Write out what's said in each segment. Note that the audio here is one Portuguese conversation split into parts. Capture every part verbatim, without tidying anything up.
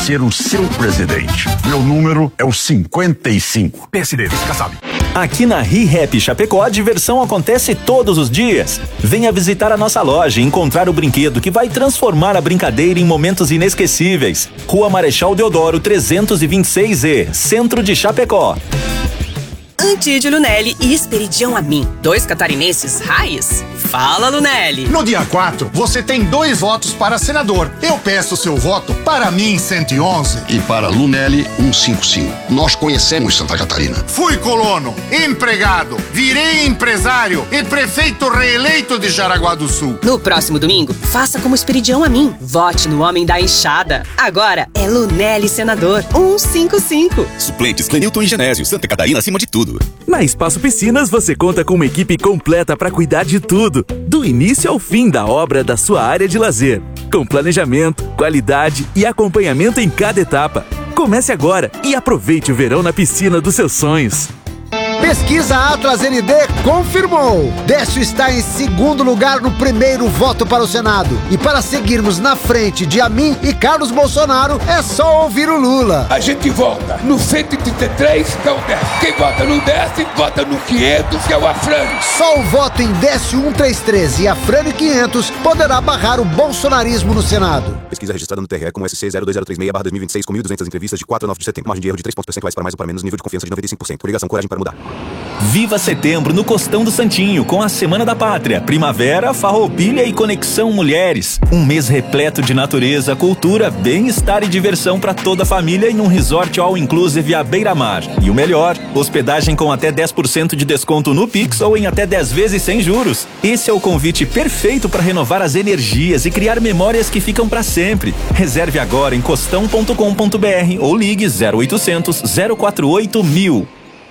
ser o seu presidente. Meu número é o cinquenta e cinco. P S D, fica sabe. Aqui na ReHap Chapecó, a diversão acontece todos os dias. Venha visitar a nossa loja e encontrar o brinquedo que vai transformar a brincadeira em momentos inesquecíveis. Rua Marechal Deodoro trezentos e vinte e seis E, Centro de Chapecó. Antídio Lunelli e Esperidião Amin, dois catarinenses raiz. Fala, Lunelli. No dia quatro, você tem dois votos para senador. Eu peço seu voto para mim cento e onze. E para Lunelli cento e cinquenta e cinco. Nós conhecemos Santa Catarina. Fui colono, empregado, virei empresário e prefeito reeleito de Jaraguá do Sul. No próximo domingo, faça como Esperidião Amin. Vote no homem da enxada. Agora é Lunelli senador cento e cinquenta e cinco. Suplentes Clenilton e Genésio, Santa Catarina acima de tudo. Na Espaço Piscinas você conta com uma equipe completa para cuidar de tudo, do início ao fim da obra da sua área de lazer, com planejamento, qualidade e acompanhamento em cada etapa. Comece agora e aproveite o verão na piscina dos seus sonhos. Pesquisa Atlas N D confirmou. Décio está em segundo lugar no primeiro voto para o Senado. E para seguirmos na frente de Amin e Carlos Bolsonaro, é só ouvir o Lula. A gente vota no cento e trinta e três, que é o Décio. Quem vota no Décio, vota no quinhentos, que é o Afrânio. Só o voto em Décio cento e trinta e três e Afrânio quinhentos poderá barrar o bolsonarismo no Senado. Pesquisa registrada no T R E com S C zero dois zero três seis barra dois mil e vinte e seis com mil e duzentas entrevistas de quatro a nove de setembro. Margem de erro de três pontos percentuais para mais ou para menos. Nível de confiança de noventa e cinco por cento. Ligação, coragem para mudar. Viva setembro no Costão do Santinho com a Semana da Pátria, Primavera, Farroupilha e Conexão Mulheres. Um mês repleto de natureza, cultura, bem-estar e diversão para toda a família em um resort all inclusive à beira-mar. E o melhor, hospedagem com até dez por cento de desconto no Pix ou em até dez vezes sem juros. Esse é o convite perfeito para renovar as energias e criar memórias que ficam para sempre. Reserve agora em costão ponto com ponto br ou ligue zero oitocentos, zero quatro oito mil.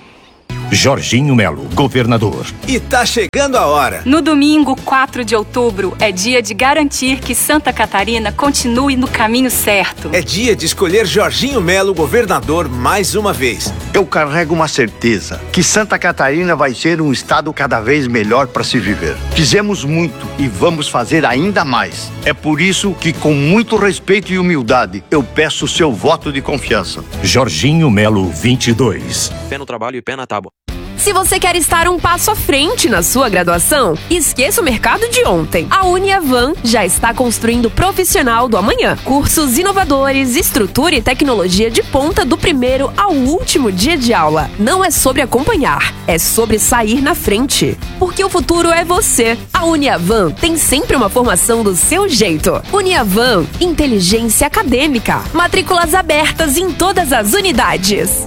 Jorginho Melo, governador. E tá chegando a hora. No domingo, quatro de outubro, é dia de garantir que Santa Catarina continue no caminho certo. É dia de escolher Jorginho Melo, governador, mais uma vez. Eu carrego uma certeza, que Santa Catarina vai ser um estado cada vez melhor para se viver. Fizemos muito e vamos fazer ainda mais. É por isso que, com muito respeito e humildade, eu peço o seu voto de confiança. Jorginho Melo, vinte e dois. Pé no trabalho e pé na tábua. Se você quer estar um passo à frente na sua graduação, esqueça o mercado de ontem. A Uniavan já está construindo o profissional do amanhã. Cursos inovadores, estrutura e tecnologia de ponta do primeiro ao último dia de aula. Não é sobre acompanhar, é sobre sair na frente. Porque o futuro é você. A Uniavan tem sempre uma formação do seu jeito. Uniavan, inteligência acadêmica. Matrículas abertas em todas as unidades.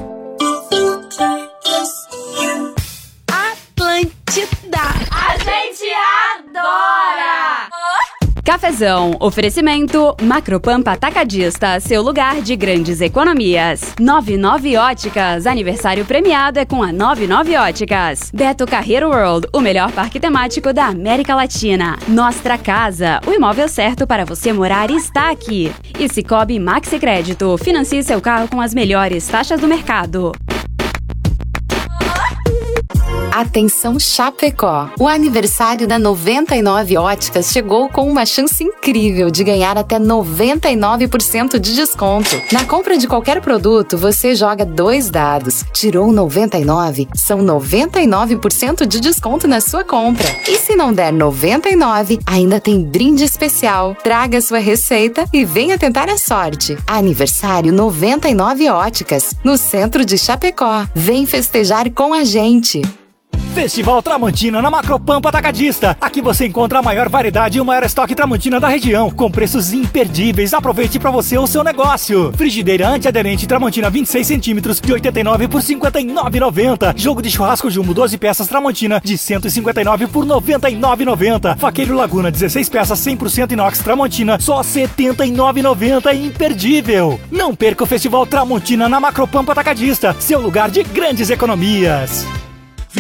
Atlântida. A gente adora! Cafezão, oferecimento Macropampa Atacadista, seu lugar de grandes economias. noventa e nove Óticas, aniversário premiado é com a noventa e nove Óticas. Beto Carreiro World, o melhor parque temático da América Latina. Nostra Casa, o imóvel certo para você morar está aqui. E Cicobi Maxi Crédito, financie seu carro com as melhores taxas do mercado. Atenção Chapecó! O aniversário da noventa e nove Óticas chegou com uma chance incrível de ganhar até noventa e nove por cento de desconto. Na compra de qualquer produto, você joga dois dados. Tirou noventa e nove, são noventa e nove por cento de desconto na sua compra. E se não der noventa e nove, ainda tem brinde especial. Traga sua receita e venha tentar a sorte. Aniversário noventa e nove Óticas, no centro de Chapecó. Vem festejar com a gente! Festival Tramontina na Macropampa Atacadista. Aqui você encontra a maior variedade e o maior estoque Tramontina da região, com preços imperdíveis. Aproveite para você o seu negócio. Frigideira antiaderente Tramontina vinte e seis centímetros de oitenta e nove por cinquenta e nove reais e noventa centavos. Jogo de churrasco Jumbo doze peças Tramontina de cento e cinquenta e nove por noventa e nove reais e noventa centavos. Faqueiro Laguna dezesseis peças cem por cento inox Tramontina só setenta e nove reais e noventa centavos. Imperdível. Não perca o Festival Tramontina na Macropampa Atacadista, seu lugar de grandes economias.